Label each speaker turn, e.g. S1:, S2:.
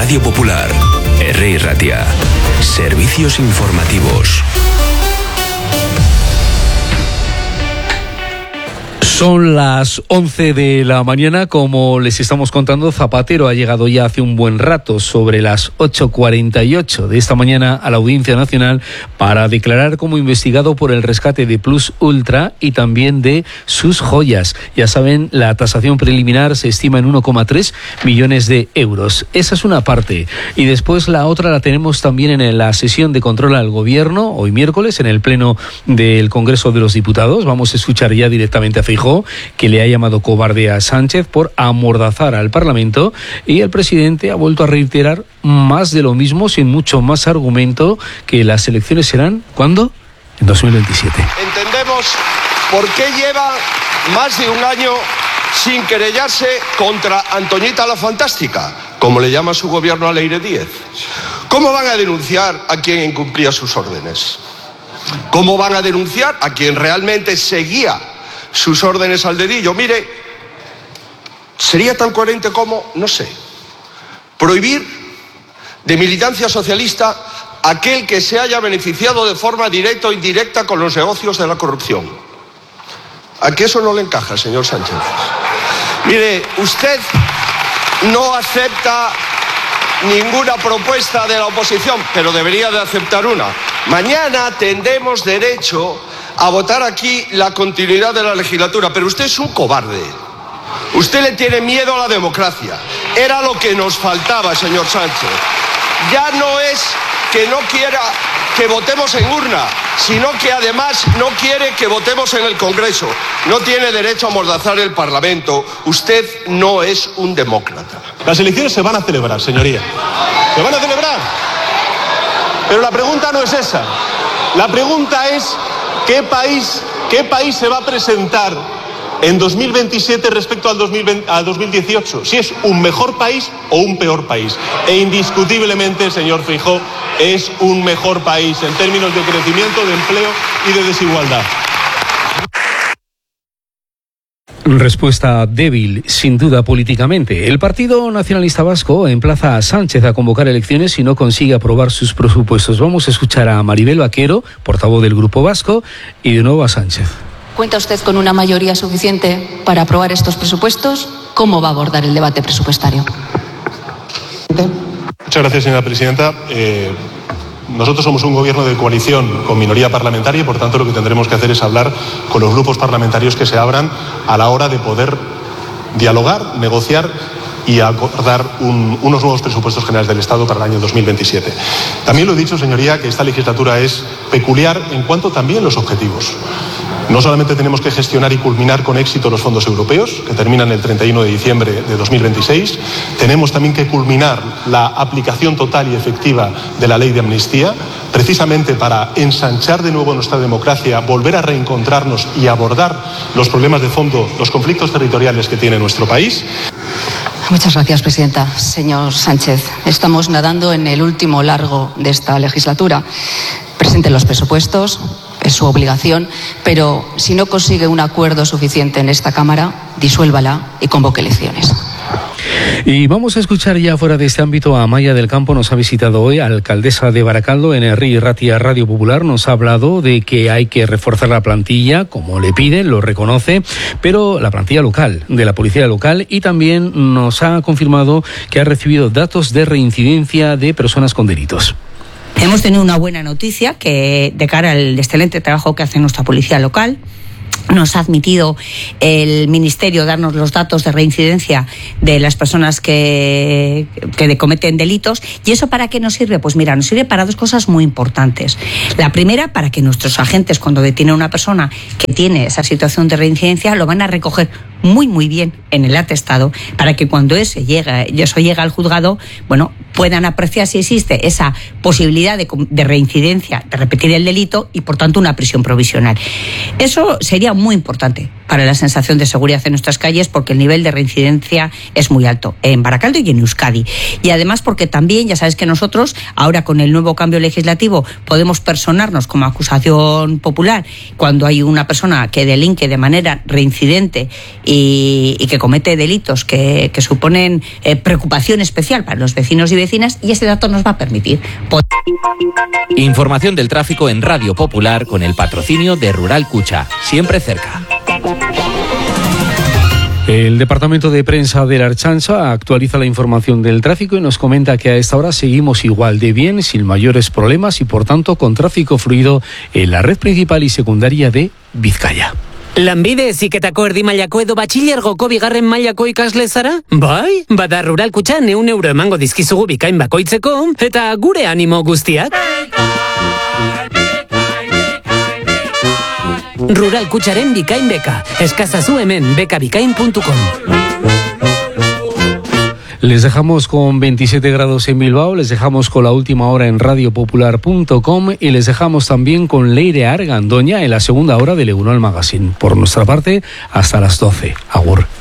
S1: Radio Popular, Herri Ratia. Servicios informativos.
S2: Son las 11 de la mañana, como les estamos contando. Zapatero ha llegado ya hace un buen rato, sobre las 8:48 de esta mañana, a la Audiencia Nacional para declarar como investigado por el rescate de Plus Ultra y también de sus joyas. Ya saben, la tasación preliminar se estima en 1,3 millones de euros. Esa es una parte. Y después la otra la tenemos también en la sesión de control al Gobierno, hoy miércoles, en el Pleno del Congreso de los Diputados. Vamos a escuchar ya directamente a Feijóo, que le ha llamado cobarde a Sánchez por amordazar al Parlamento, y el presidente ha vuelto a reiterar más de lo mismo, sin mucho más argumento, que las elecciones serán, ¿cuándo? En 2027.
S3: Entendemos por qué lleva más de un año sin querellarse contra Antoñita la Fantástica, como le llama su gobierno a Leire Díez. ¿Cómo van a denunciar a quien incumplía sus órdenes? ¿Cómo van a denunciar a quien realmente seguía sus órdenes al dedillo? Mire, sería tan coherente como, no sé, prohibir de militancia socialista aquel que se haya beneficiado de forma directa o indirecta con los negocios de la corrupción. ¿A qué eso no le encaja, señor Sánchez? Mire, usted no acepta ninguna propuesta de la oposición, pero debería de aceptar una. Mañana tendremos derecho a votar aquí la continuidad de la legislatura, pero usted es un cobarde. Usted le tiene miedo a la democracia. Era lo que nos faltaba, señor Sánchez. Ya no es que no quiera que votemos en urna, sino que además no quiere que votemos en el Congreso. No tiene derecho a amordazar el Parlamento. Usted no es un demócrata.
S4: Las elecciones se van a celebrar, señoría. Se van a celebrar. Pero la pregunta no es esa. La pregunta es: ¿qué país se va a presentar en 2027 respecto al 2018? Si es un mejor país o un peor país. E indiscutiblemente, señor Feijóo, es un mejor país en términos de crecimiento, de empleo y de desigualdad.
S2: Respuesta débil, sin duda, políticamente. El Partido Nacionalista Vasco emplaza a Sánchez a convocar elecciones si no consigue aprobar sus presupuestos. Vamos a escuchar a Maribel Vaquero, portavoz del Grupo Vasco, y de nuevo a Sánchez.
S5: ¿Cuenta usted con una mayoría suficiente para aprobar estos presupuestos? ¿Cómo va a abordar el debate presupuestario?
S4: Muchas gracias, señora presidenta. Nosotros somos un gobierno de coalición con minoría parlamentaria y, por tanto, lo que tendremos que hacer es hablar con los grupos parlamentarios que se abran a la hora de poder dialogar, negociar y acordar unos nuevos presupuestos generales del Estado para el año 2027. También lo he dicho, señoría, que esta legislatura es peculiar en cuanto también los objetivos. No solamente tenemos que gestionar y culminar con éxito los fondos europeos, que terminan el 31 de diciembre de 2026, tenemos también que culminar la aplicación total y efectiva de la ley de amnistía, precisamente para ensanchar de nuevo nuestra democracia, volver a reencontrarnos y abordar los problemas de fondo, los conflictos territoriales que tiene nuestro país.
S5: Muchas gracias, presidenta. Señor Sánchez, estamos nadando en el último largo de esta legislatura. Presente los presupuestos, es su obligación, pero si no consigue un acuerdo suficiente en esta Cámara, disuélvala y convoque elecciones.
S2: Y vamos a escuchar ya fuera de este ámbito a Amaia del Campo. Nos ha visitado hoy, alcaldesa de Baracaldo, en Herri Ratia Radio Popular. Nos ha hablado de que hay que reforzar la plantilla, como le piden, lo reconoce, pero la plantilla local, de la policía local, y también nos ha confirmado que ha recibido datos de reincidencia de personas con delitos.
S6: Hemos tenido una buena noticia que, de cara al excelente trabajo que hace nuestra policía local, nos ha admitido el Ministerio darnos los datos de reincidencia de las personas que cometen delitos. ¿Y eso para qué nos sirve? Pues mira, nos sirve para dos cosas muy importantes. La primera, para que nuestros agentes, cuando detienen a una persona que tiene esa situación de reincidencia, lo van a recoger muy bien en el atestado, para que cuando eso llega al juzgado, bueno, puedan apreciar si existe esa posibilidad de reincidencia, de repetir el delito y, por tanto, una prisión provisional. Eso sería muy importante para la sensación de seguridad en nuestras calles, porque el nivel de reincidencia es muy alto en Baracaldo y en Euskadi. Y además porque también, ya sabes que nosotros, ahora con el nuevo cambio legislativo, podemos personarnos como acusación popular cuando hay una persona que delinque de manera reincidente y que comete delitos que suponen preocupación especial para los vecinos y vecinas, y ese dato nos va a permitir.
S7: Información del tráfico en Radio Popular con el patrocinio de Rural Cucha, siempre cerca.
S2: El Departamento de Prensa de la Ertzaintza actualiza la información del tráfico y nos comenta que a esta hora seguimos igual de bien, sin mayores problemas y por tanto con tráfico fluido en la red principal y secundaria de Vizcaya.
S8: Lanbide heziketako erdi mailako edo batxilergoko bigarren mailako ikasle zara? Bai, bada Rural Kutxan €1 emango dizkizugu bikain bakoitzeko, eta gure animo guztiak. Rural Kutxaren bikain beka. Eskazazu hemen bekabikain.com.
S2: Les dejamos con 27 grados en Bilbao, les dejamos con la última hora en radiopopular.com y les dejamos también con Leire Argandoña en la segunda hora del Egunon Magazine. Por nuestra parte, hasta las 12. Agur.